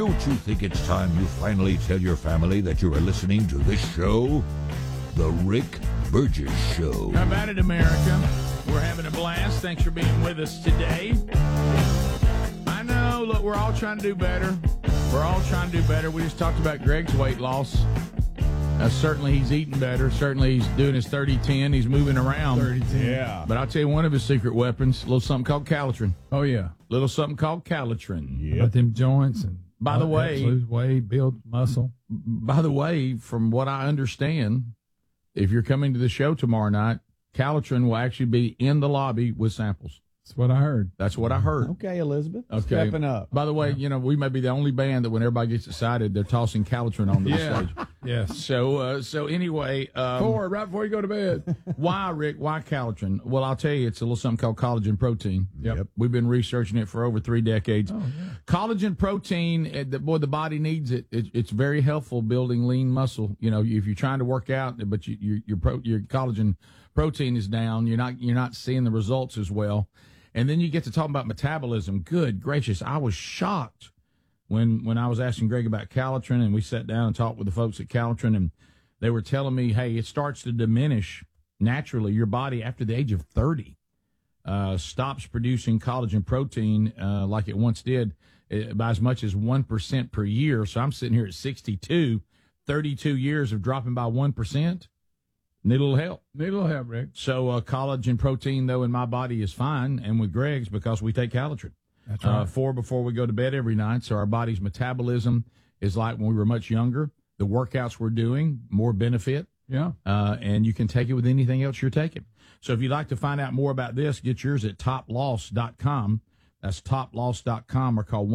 Don't you think it's time you finally tell your family that you are listening to this show? The Rick Burgess Show. How about it, America? We're having a blast. Thanks for being with us today. I know, look, we're all trying to do better. We're all trying to do better. We just talked about Greg's weight loss. Certainly he's eating better. Certainly he's doing his 30-10. He's moving around. 30-10. Yeah. But I'll tell you one of his secret weapons, a little something called Calitrin. Oh, yeah. Little something called Calitrin. Yep. But them joints and By the way, lose weight, build muscle. By the way, from what I understand, if you're coming to the show tomorrow night, Calitrin will actually be in the lobby with samples. That's what I heard. That's what I heard. Okay, Elizabeth. Okay. Stepping up. By the way, we may be the only band that when everybody gets excited, they're tossing Calitrin onto the stage. Yes. So anyway. Right before you go to bed. Why, Rick? Why Calitrin? Well, I'll tell you, it's a little something called collagen protein. Yep. We've been researching it for over 3 decades. Oh, yeah. Collagen protein, the body needs it. It's very helpful building lean muscle. If you're trying to work out, but your collagen protein is down, you're not seeing the results as well. And then you get to talk about metabolism. Good gracious, I was shocked when I was asking Greg about Calitrin, and we sat down and talked with the folks at Calitrin, and they were telling me, hey, it starts to diminish naturally. Your body, after the age of 30, stops producing collagen protein like it once did by as much as 1% per year. So I'm sitting here at 62, 32 years of dropping by 1%. Need a little help. Need a little help, Rick. So collagen protein, though, in my body is fine, and with Greg's because we take Calitrin. That's right. 4 before we go to bed every night, so our body's metabolism is like when we were much younger. The workouts we're doing, more benefit. Yeah. And you can take it with anything else you're taking. So if you'd like to find out more about this, get yours at toploss.com. That's toploss.com, or call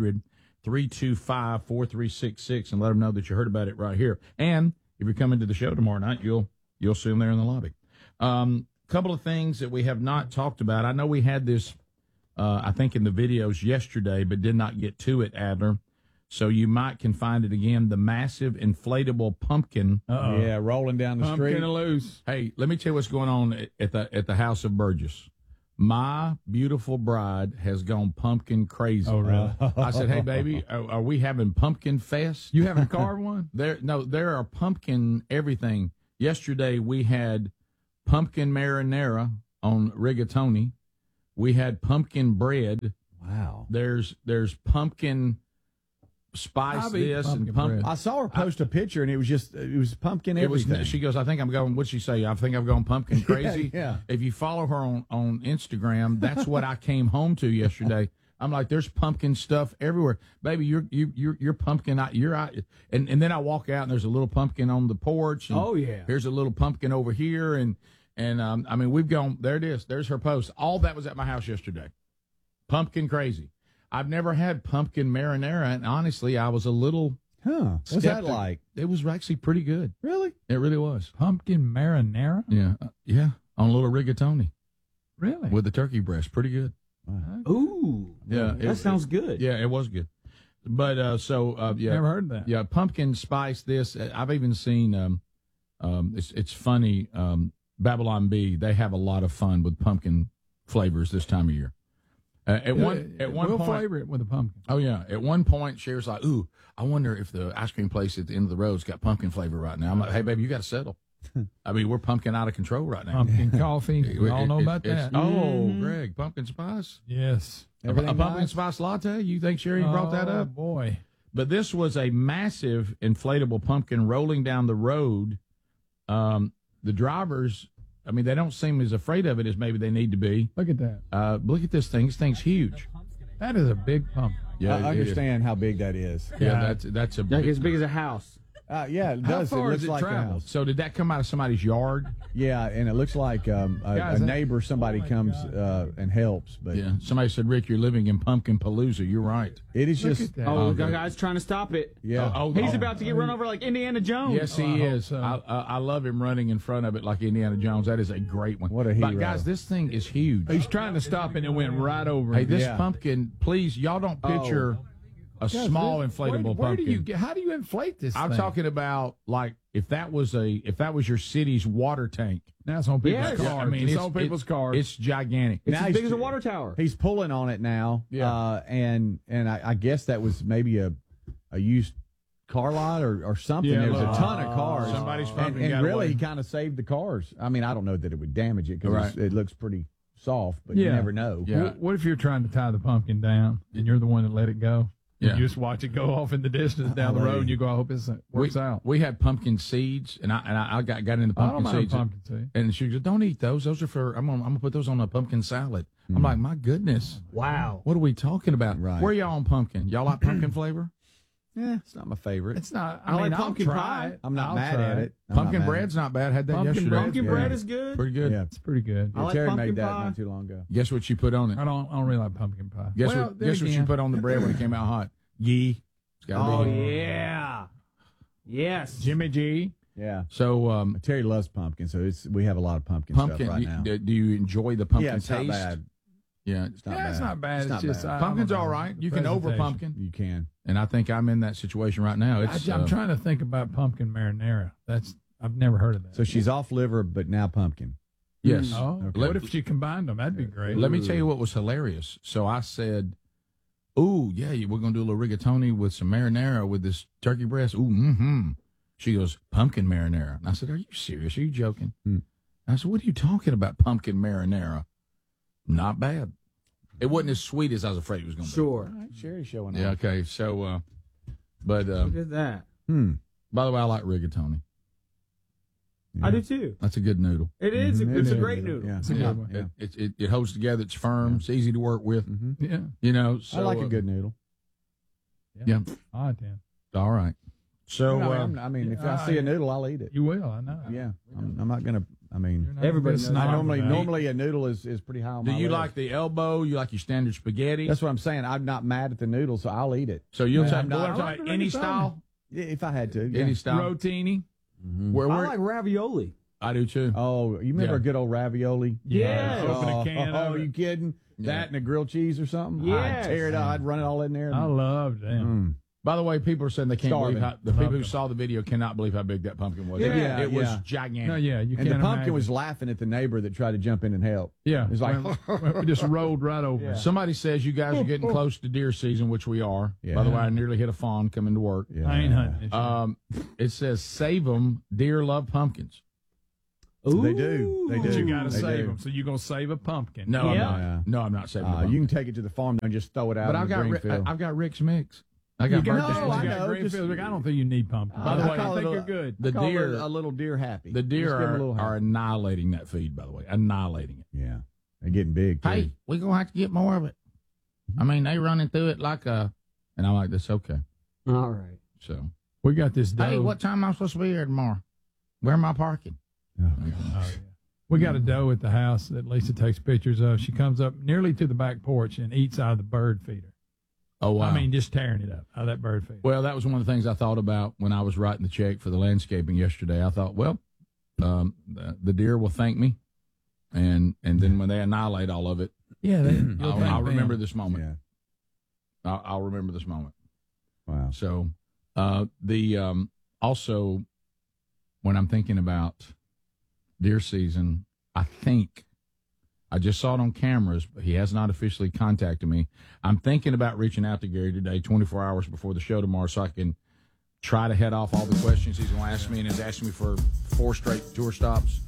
1-800-325-4366 and let them know that you heard about it right here. And if you're coming to the show tomorrow night, you'll see them there in the lobby. Couple of things that we have not talked about. I know we had this, I think, in the videos yesterday, but did not get to it, Adler. So you can find it again. The massive inflatable pumpkin. Uh-oh. Yeah, rolling down the street. Pumpkin loose. Hey, let me tell you what's going on at the House of Burgess. My beautiful bride has gone pumpkin crazy. Oh, really? I said, hey, baby, are we having pumpkin fest? You haven't carved one? There are pumpkin everything. Yesterday we had pumpkin marinara on rigatoni. We had pumpkin bread. Wow. There's pumpkin spice this and pumpkin. I saw her post a picture, and it was pumpkin everything. She goes, I think I'm going, what'd she say? I think I'm going pumpkin crazy. Yeah. If you follow her on Instagram, that's what I came home to yesterday. I'm like, there's pumpkin stuff everywhere, baby. You're pumpkin. You're out, and then I walk out and there's a little pumpkin on the porch. And oh yeah. Here's a little pumpkin over here, and I mean we've gone. There it is. There's her post. All that was at my house yesterday. Pumpkin crazy. I've never had pumpkin marinara, and honestly, I was a little. What's that like? It was actually pretty good. Really? It really was. Pumpkin marinara? Yeah, yeah. On a little rigatoni. Really? With the turkey breast, pretty good. Ooh. Yeah, that sounds good. Yeah, it was good. But yeah, Never heard of that. Yeah, pumpkin spice. This I've even seen. It's funny. Babylon Bee, they have a lot of fun with pumpkin flavors this time of year. At one we'll point, flavor it with a pumpkin. Oh yeah. At one point, Cher's like, "Ooh, I wonder if the ice cream place at the end of the road's got pumpkin flavor right now." I'm like, "Hey, baby, you got to settle." I mean, we're pumpkin out of control right now. Pumpkin coffee. We all know about that. Oh, Greg, pumpkin spice. Yes. A pumpkin spice latte. You think Sherry brought that up? Oh boy. But this was a massive inflatable pumpkin rolling down the road. The drivers, I mean, they don't seem as afraid of it as maybe they need to be. Look at that. Look at this thing. This thing's huge. That is a big pumpkin. Yeah, I understand how big that is. Yeah, that's a Like big, as big as a house. Yeah, it How does. far it looks does it like travel? a house. So did that come out of somebody's yard? Yeah, and it looks like a Guys, neighbor, somebody comes and helps. But Yeah. Somebody said, Rick, you're living in Pumpkin Palooza. You're right. it is Look just, at that. Oh, the okay. guy's trying to stop it. yeah. He's about to get run over like Indiana Jones. Yes, he I hope is. so. I love him running in front of it like Indiana Jones. That is a great one. What a But hero. guys, this thing is huge. He's trying to stop it and it went right over Hey, him. this Yeah. pumpkin, please, y'all don't picture a Guys, small this- inflatable where pumpkin. do you get? How do you inflate this I'm thing? talking about like if that was your city's water tank. Now it's on people's Yes. cars. I mean, it's on people's cars. It's gigantic. It's Now as big he's- as a water tower. He's pulling on it now. Yeah. And I guess that was maybe a a used car lot or something. Yeah, There was a look. ton of cars. Somebody's pumpkin and got really, away. he kind of saved the cars. I mean, I don't know that it would damage it because Right. it looks pretty soft, but you Yeah. never know. Yeah. What if you're trying to tie the pumpkin down and you're the one that let it go? Yeah. You just watch it go off in the distance down the road, and you go, "I hope this works out." We had pumpkin seeds, and I got into I don't pumpkin mind seeds. pumpkin seed. And she goes, "Don't eat those. Those are for. I'm gonna put those on a pumpkin salad." I'm like, "My goodness, Wow. what are we talking about? Right. Where y'all on pumpkin? Y'all like pumpkin flavor? Yeah, it's not my favorite. It's not. I like I'll pumpkin try pie. it. I'm not I'll mad try at it. I'm Pumpkin not mad bread's not bad. Had that Pumpkin yesterday. bread- Pumpkin Yeah. bread is good. Pretty good. Yeah, It's pretty good. I like Terry pumpkin made that pie. not too long ago. Guess what she put on it? I don't really like pumpkin pie. Guess Well, what? there Guess what she again. put on the bread when it came out hot? Ghee. It's gotta Oh, be. yeah. Yes. Jimmy G. Yeah. So Terry loves pumpkin, so we have a lot of pumpkin, pumpkin. stuff right now. Do you enjoy the pumpkin Yeah, it's taste? not bad. Yeah. It's not Yeah, bad. it's not bad. It's not just bad. I don't Pumpkin's know. all right. The You can over presentation. pumpkin, You can. and I think I'm in that situation right now. It's I'm trying to think about pumpkin marinara. I've never heard of that. So she's off liver, but now pumpkin. yes. Oh, Okay. what if she combined them? That'd be great. Let me tell you what was hilarious. So I said, "Ooh, yeah, we're gonna do a little rigatoni with some marinara with this turkey breast." Ooh, mm-hmm. She goes, "Pumpkin marinara." And I said, "Are you serious? Are you joking?" I said, "What are you talking about, pumpkin marinara?" Not bad. It wasn't as sweet as I was afraid it was gonna Sure. Sherry's showing be. Yeah. off. Okay. So, but Look at that. by the way, I like rigatoni. I do too. That's a good noodle. It is. Mhm. It's a It great is. noodle. Yeah. It's a good one. Yeah. It holds together. It's firm. It's easy to work with. Yeah. You know. So, I like a good noodle. Yeah. All right, then. All right. So I mean, if I see a noodle, I'll eat it. You will. I know. Yeah, I'm not gonna. I mean, You're not Everybody gonna be a knows. I snob normally about it. normally a noodle is pretty high on do my you list. like the elbow? You like your standard spaghetti? That's what I'm saying. I'm not mad at the noodle, so I'll eat it. So you'll Man, take I'm not- any rigatoni. style? Yeah, if I had to. Yeah. Any style? Rotini. Where, I like ravioli. I do too. Oh, you remember Yeah. a good old ravioli? Yes. Open a can Oh, of it. you kidding? Yeah. That and a grilled cheese or something? Yes. I'd tear it out. I'd run it all in there. I loved them. By the way, people are saying they can't Starving. believe the people who Pumpkin. saw the video cannot believe how big that pumpkin was. Yeah. It was Yeah. gigantic. No, yeah, you And the can't pumpkin imagine. was laughing at the neighbor that tried to jump in and help. Yeah, It's like, we just rolled right over. Somebody says you guys are getting close to deer season, which we are. Yeah. By the way, I nearly hit a fawn coming to work. Yeah. I ain't hunting. This year. It says save them. Deer love pumpkins. They do. They But do. you got to They save do. them, so you're gonna save a pumpkin. No, Yeah. I'm not. No, I'm not saving. the pumpkin. You can take it to the farm and just throw it out but in I've the got green field. I've got Rick's mix. I You got got, birthday No, you I special. got know, green just- fields. I don't think you need pumpkin. By the way, I think you're good. The I call deer, it a little deer happy. the deer Just give 'em a little are happy. annihilating that feed. By the way, annihilating it. Yeah, they're getting big. Too. Hey, we're gonna have to get more of it. I mean, they running through it like a, and I'm like, that's okay. All right. So, We got this doe. hey, what time am I supposed to be here tomorrow? Where am I parking? Oh, Oh, yeah. We got a doe at the house that Lisa takes pictures of. She comes up nearly to the back porch and eats out of the bird feeder. Oh wow! I mean, just tearing it up out of that bird feeder. well, that was one of the things I thought about when I was writing the check for the landscaping yesterday. I thought, well, the deer will thank me, and then when they annihilate all of it, Yeah, I'll remember this moment. Yeah. I'll remember this moment. Wow. So, also, when I'm thinking about deer season, I think I just saw it on cameras, but he has not officially contacted me. I'm thinking about reaching out to Gary today, 24 hours before the show tomorrow, so I can try to head off all the questions he's going to ask me, and he's asked me for 4 straight tour stops.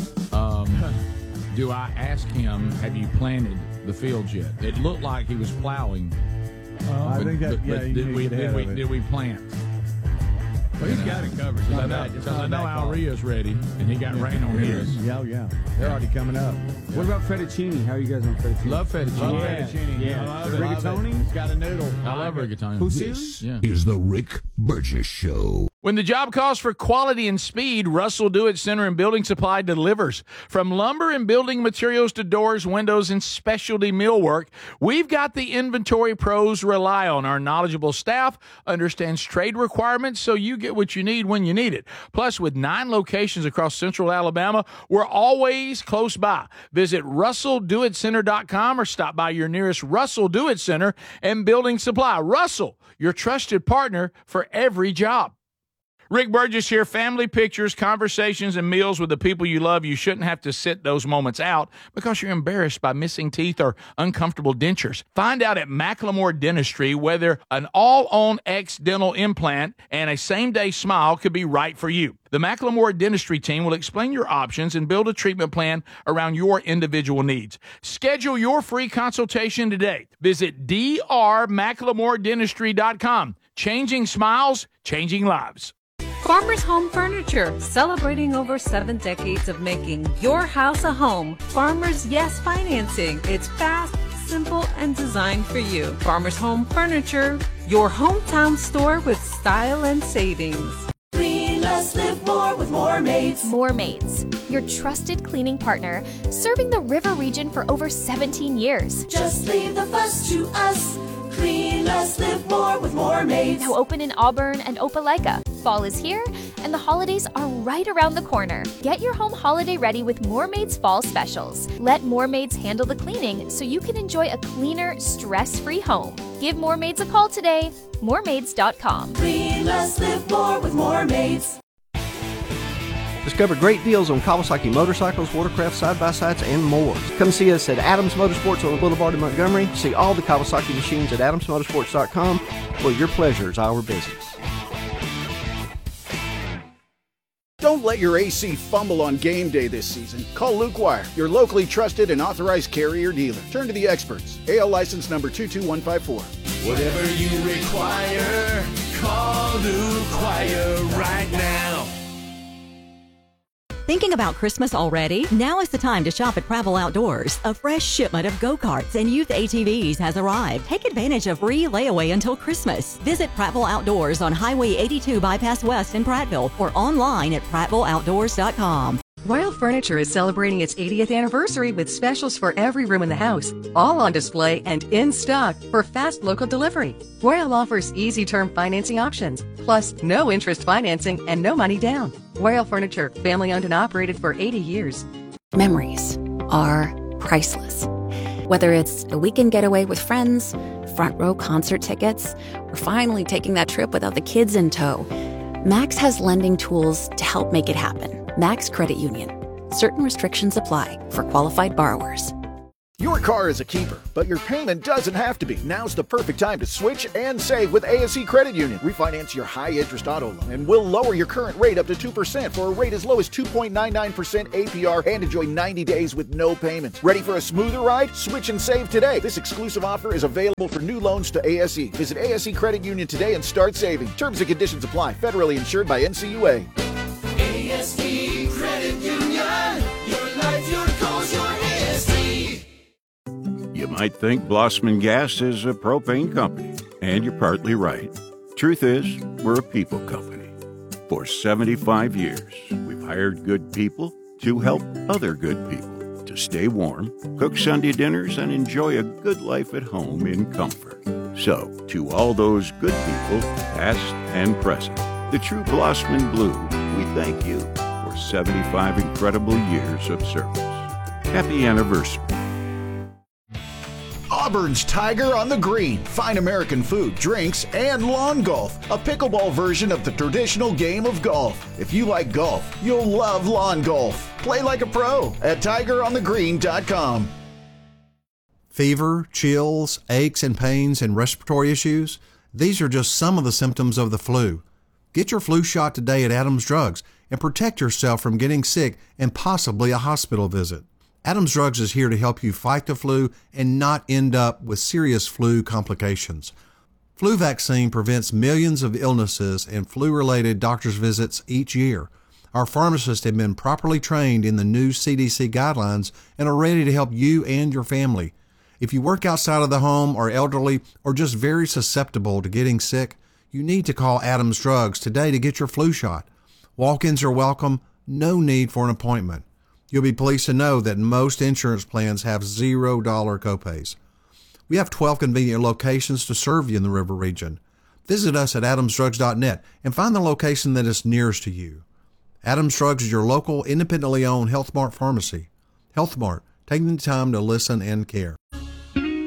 Do I ask him, have you planted the fields yet? It looked like he was plowing. I think that. But Yeah, you did need we to get ahead of it. did we plant? Well, he's got it covered. Because I know Alria's ready, and he got rain on his. Yeah, yeah. They're already coming up. What about fettuccine? How are you guys on fettuccine? Love fettuccine. Love Yeah. fettuccine. Yeah. Love it. Rigatoni? It's got a noodle. I love rigatoni. Who's This serious? Yeah. is the Rick Burgess Show. When the job calls for quality and speed, Russell Do-It Center and Building Supply delivers. From lumber and building materials to doors, windows, and specialty millwork, we've got the inventory pros rely on. Our knowledgeable staff understands trade requirements, so you get what you need when you need it. Plus, with 9 locations across central Alabama, we're always close by. Visit RussellDoItCenter.com or stop by your nearest Russell Do-It Center and Building Supply. Russell, your trusted partner for every job. Rick Burgess here. Family pictures, conversations, and meals with the people you love. You shouldn't have to sit those moments out because you're embarrassed by missing teeth or uncomfortable dentures. Find out at Macklemore Dentistry whether an all-on-X dental implant and a same-day smile could be right for you. The Macklemore Dentistry team will explain your options and build a treatment plan around your individual needs. Schedule your free consultation today. Visit drmacklemore.dentistry.com. Changing smiles, changing lives. Farmers Home Furniture, celebrating over 7 decades of making your house a home. Farmers Yes Financing. It's fast, simple, and designed for you. Farmers Home Furniture, your hometown store with style and savings. Clean less, live more with More Maids. More Maids, your trusted cleaning partner, serving the river region for over 17 years. Just leave the fuss to us. Clean less, live more with More Maids. Now open in Auburn and Opelika. Fall is here, and the holidays are right around the corner. Get your home holiday ready with More Maids Fall Specials. Let More Maids handle the cleaning so you can enjoy a cleaner, stress-free home. Give More Maids a call today. MoreMaids.com. Clean less, live more with More Maids. Discover great deals on Kawasaki motorcycles, watercraft, side-by-sides, and more. Come see us at Adams Motorsports on the Boulevard in Montgomery. See all the Kawasaki machines at adamsmotorsports.com, where your pleasure is our business. Don't let your AC fumble on game day this season. Call Luke Wire, your locally trusted and authorized Carrier dealer. Turn to the experts. AL license number 22154. Whatever you require, call Luke Wire right now. Thinking about Christmas already? Now is the time to shop at Prattville Outdoors. A fresh shipment of go-karts and youth ATVs has arrived. Take advantage of free layaway until Christmas. Visit Prattville Outdoors on Highway 82 Bypass West in Prattville or online at prattvilleoutdoors.com. Royal Furniture is celebrating its 80th anniversary with specials for every room in the house, all on display and in stock for fast local delivery. Royal offers easy term financing options, plus no interest financing and no money down. Royal Furniture, family owned and operated for 80 years. Memories are priceless. Whether it's a weekend getaway with friends, front row concert tickets, or finally taking that trip without the kids in tow, Max has lending tools to help make it happen. Max Credit Union. Certain restrictions apply for qualified borrowers. Your car is a keeper, but your payment doesn't have to be. Now's the perfect time to switch and save with ASE Credit Union. Refinance your high-interest auto loan, and we'll lower your current rate up to 2% for a rate as low as 2.99% APR and enjoy 90 days with no payments. Ready for a smoother ride? Switch and save today. This exclusive offer is available for new loans to ASE. Visit ASE Credit Union today and start saving. Terms and conditions apply. Federally insured by NCUA. ASE Credit Union. Your life, your cause, your ASE. You might think Blossman Gas is a propane company, and you're partly right. Truth is, we're a people company. For 75 years, we've hired good people to help other good people to stay warm, cook Sunday dinners, and enjoy a good life at home in comfort. So, to all those good people, past and present, the true Blossman Blue, we thank you for 75 incredible years of service. Happy anniversary. Auburn's Tiger on the Green. Fine American food, drinks, and lawn golf. A pickleball version of the traditional game of golf. If you like golf, you'll love lawn golf. Play like a pro at tigeronthegreen.com. Fever, chills, aches and pains, and respiratory issues? These are just some of the symptoms of the flu. Get your flu shot today at Adams Drugs and protect yourself from getting sick and possibly a hospital visit. Adams Drugs is here to help you fight the flu and not end up with serious flu complications. Flu vaccine prevents millions of illnesses and flu-related doctor's visits each year. Our pharmacists have been properly trained in the new CDC guidelines and are ready to help you and your family. If you work outside of the home, are elderly, or just very susceptible to getting sick, you need to call Adams Drugs today to get your flu shot. Walk-ins are welcome, no need for an appointment. You'll be pleased to know that most insurance plans have $0 copays. We have 12 convenient locations to serve you in the River region. Visit us at adamsdrugs.net and find the location that is nearest to you. Adams Drugs is your local, independently owned Health Mart pharmacy. Health Mart, taking the time to listen and care.